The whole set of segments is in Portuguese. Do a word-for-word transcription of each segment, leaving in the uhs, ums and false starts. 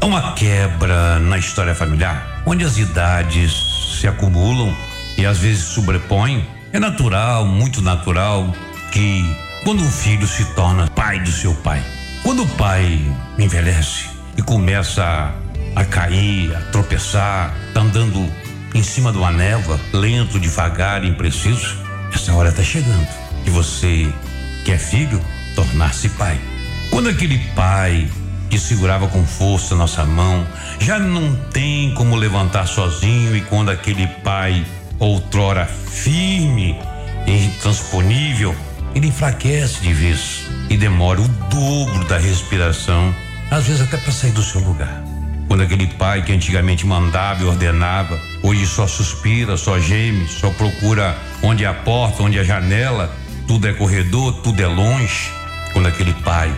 uma quebra na história familiar, onde as idades se acumulam e às vezes sobrepõem. É natural, muito natural, que quando um filho se torna pai do seu pai, quando o pai envelhece e começa a, a cair, a tropeçar, tá andando em cima de uma névoa, lento, devagar, impreciso, essa hora tá chegando e você, que é filho, tornar-se pai. Quando aquele pai que segurava com força nossa mão já não tem como levantar sozinho, e quando aquele pai, outrora firme e intransponível, ele enfraquece de vez e demora o dobro da respiração, às vezes até para sair do seu lugar. Quando aquele pai que antigamente mandava e ordenava, hoje só suspira, só geme, só procura onde é a porta, onde é a janela, tudo é corredor, tudo é longe. Quando aquele pai,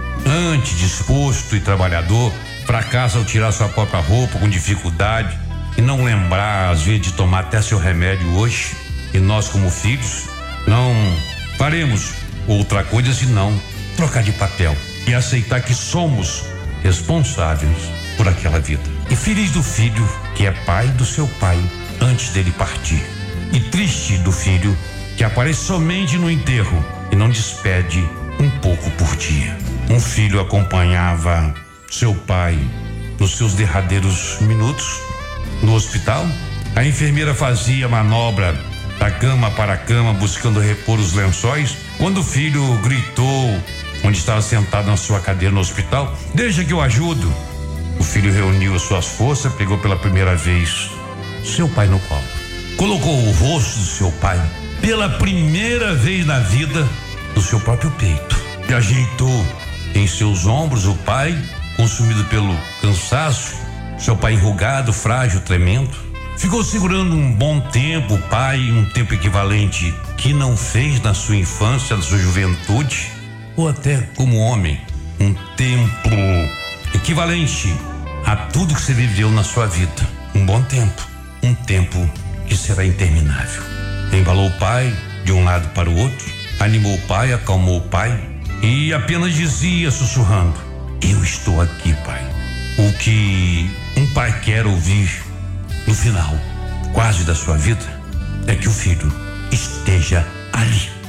antes disposto e trabalhador, fracassa ao tirar sua própria roupa com dificuldade e não lembrar às vezes de tomar até seu remédio hoje, e nós como filhos não faremos outra coisa senão trocar de papel e aceitar que somos responsáveis por aquela vida. E feliz do filho que é pai do seu pai antes dele partir, e triste do filho que aparece somente no enterro e não despede um pouco por dia. Um filho acompanhava seu pai nos seus derradeiros minutos no hospital. A enfermeira fazia manobra da cama para a cama, buscando repor os lençóis, quando o filho gritou, onde estava sentado na sua cadeira no hospital: "Deixa que eu ajudo." O filho reuniu as suas forças, pegou pela primeira vez seu pai no colo, colocou o rosto do seu pai pela primeira vez na vida no seu próprio peito, e ajeitou em seus ombros o pai, consumido pelo cansaço, seu pai enrugado, frágil, tremendo. Ficou segurando um bom tempo o pai, um tempo equivalente que não fez na sua infância, na sua juventude, ou até como homem, um tempo equivalente a tudo que você viveu na sua vida. Um bom tempo, um tempo que será interminável. Embalou o pai de um lado para o outro, animou o pai, acalmou o pai e apenas dizia sussurrando: "Eu estou aqui, pai." O que um pai quer ouvir no final quase da sua vida é que o filho esteja ali.